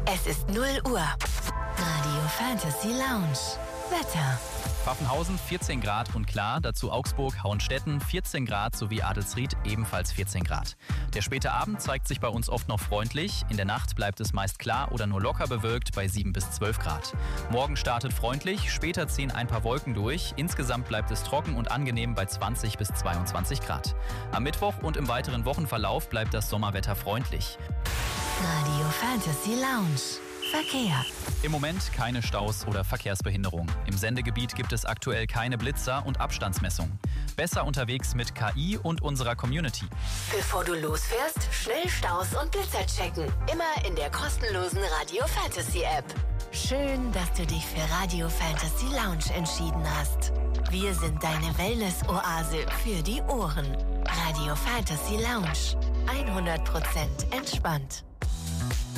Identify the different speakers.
Speaker 1: Es ist 0 Uhr. Radio Fantasy Lounge. Wetter.
Speaker 2: Pfaffenhausen 14 Grad und klar, dazu Augsburg, Hauenstetten 14 Grad sowie Adelsried ebenfalls 14 Grad. Der späte Abend zeigt sich bei uns oft noch freundlich, in der Nacht bleibt es meist klar oder nur locker bewölkt bei 7 bis 12 Grad. Morgen startet freundlich, später ziehen ein paar Wolken durch, insgesamt bleibt es trocken und angenehm bei 20 bis 22 Grad. Am Mittwoch und im weiteren Wochenverlauf bleibt das Sommerwetter freundlich.
Speaker 1: Radio Fantasy Lounge. Verkehr.
Speaker 2: Im Moment keine Staus oder Verkehrsbehinderung. Im Sendegebiet gibt es aktuell keine Blitzer und Abstandsmessungen. Besser unterwegs mit KI und unserer Community.
Speaker 1: Bevor du losfährst, schnell Staus und Blitzer checken. Immer in der kostenlosen Radio Fantasy App. Schön, dass du dich für Radio Fantasy Lounge entschieden hast. Wir sind deine Wellness-Oase für die Ohren. Radio Fantasy Lounge. 100% entspannt.